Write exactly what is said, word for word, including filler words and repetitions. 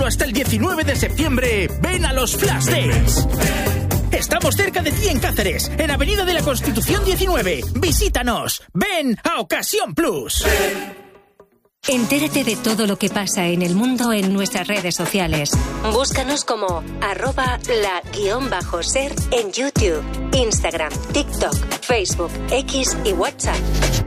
hasta el diecinueve de septiembre, ven a los Flash Days. Estamos cerca de ti en Cáceres, en Avenida de la Constitución diecinueve. Visítanos. Ven a Ocasión Plus. Entérate de todo lo que pasa en el mundo en nuestras redes sociales. Búscanos como arroba la guión bajo ser en YouTube, Instagram, TikTok, Facebook, X y WhatsApp.